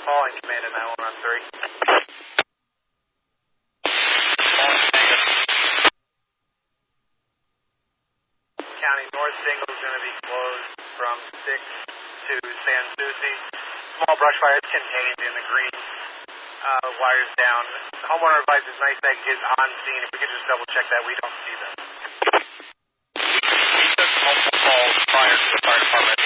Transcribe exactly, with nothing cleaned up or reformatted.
Calling command at nine one one three. County North Single is going to be closed from six to San Souci. Small brush fire is contained in the green. Uh, wires down. The homeowner advises NICEAG is on scene. If we could just double check that, we don't see them. We took multiple calls prior to the fire department